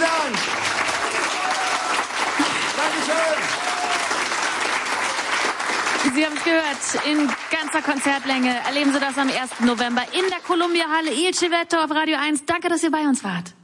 Dank. Dankeschön. Sie haben es gehört, in ganzer Konzertlänge erleben Sie das am 1. November in der Columbia Halle. Il Civetto auf Radio 1. Danke, dass ihr bei uns wart.